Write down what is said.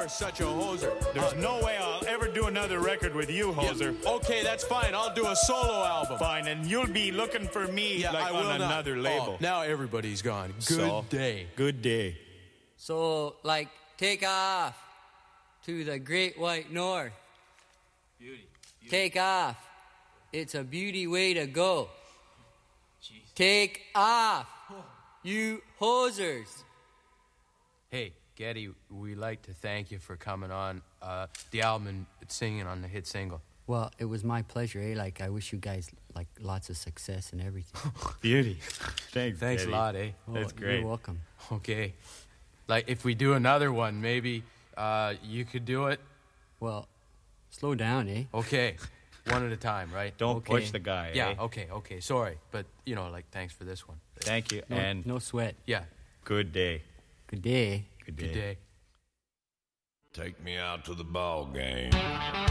are such a hoser. There's no way I'll ever do another record with you, Hoser. Yeah, okay, that's fine. I'll do a solo album. Fine, and you'll be looking for me like on another label. Now everybody's gone. Good day. Good day. So, like, take off to the Great White North. Beauty. Take off. It's a beauty way to go. Jeez. Take off, you hosers. Hey, Geddy, we'd like to thank you for coming on the album and singing on the hit single. Well, it was my pleasure, eh? Like, I wish you guys, like, lots of success and everything. Beauty. Thanks a lot, eh? That's great. You're welcome. Okay. Like, if we do another one, maybe you could do it? Well, slow down, eh? Okay. One at a time, right? Don't push the guy, Yeah, eh? okay. Sorry. But, thanks for this one. Thank you, No, and no sweat. Yeah. good day. Good day. Good day. Good day. Take me out to the ball game.